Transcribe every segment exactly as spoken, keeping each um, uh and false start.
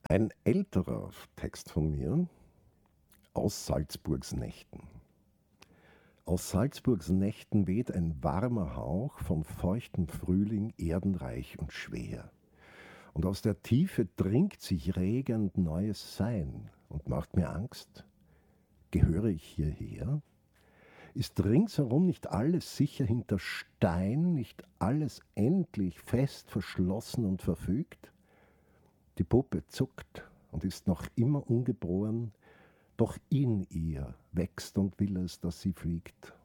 Ein älterer Text von mir aus Salzburgs Nächten. Aus Salzburgs Nächten weht ein warmer Hauch von feuchtem Frühling, erdenreich und schwer. Und aus der Tiefe dringt sich regend neues Sein und macht mir Angst. Gehöre ich hierher? Ist ringsherum nicht alles sicher hinter Stein, nicht alles endlich fest verschlossen und verfügt? Die Puppe zuckt und ist noch immer ungeboren, doch in ihr wächst und will es, dass sie fliegt.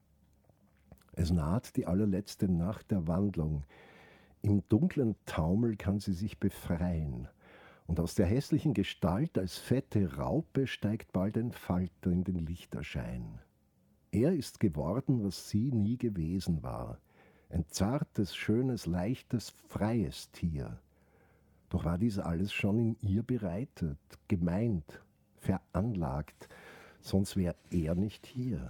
Es naht die allerletzte Nacht der Wandlung. Im dunklen Taumel kann sie sich befreien. Und aus der hässlichen Gestalt als fette Raupe steigt bald ein Falter in den Lichterschein. Er ist geworden, was sie nie gewesen war. Ein zartes, schönes, leichtes, freies Tier. Doch war dies alles schon in ihr bereitet, gemeint, veranlagt, sonst wär er nicht hier.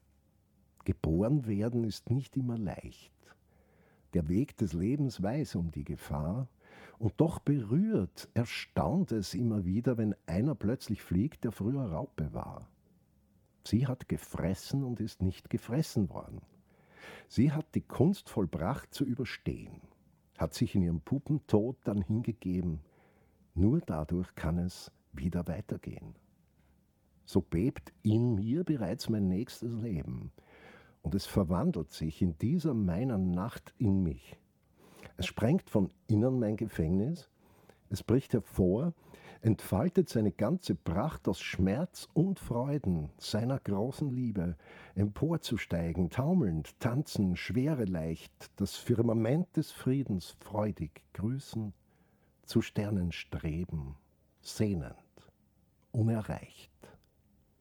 Geboren werden ist nicht immer leicht. Der Weg des Lebens weiß um die Gefahr, und doch berührt, erstaunt es immer wieder, wenn einer plötzlich fliegt, der früher Raupe war. Sie hat gefressen und ist nicht gefressen worden. Sie hat die Kunst vollbracht zu überstehen, hat sich in ihrem Pupentod dann hingegeben. Nur dadurch kann es wieder weitergehen. So bebt in mir bereits mein nächstes Leben, und es verwandelt sich in dieser meiner Nacht in mich. Es sprengt von innen mein Gefängnis, es bricht hervor, entfaltet seine ganze Pracht aus Schmerz und Freuden seiner großen Liebe, emporzusteigen, taumelnd, tanzen, schwere leicht, das Firmament des Friedens freudig grüßen, zu Sternen streben, sehnend, unerreicht.